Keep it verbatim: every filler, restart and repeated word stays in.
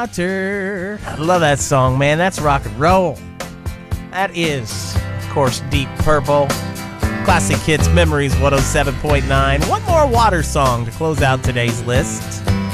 water. I love that song, man. That's rock and roll. That is, of course, Deep Purple. Classic Hits Memories one oh seven point nine. One more water song to close out today's list.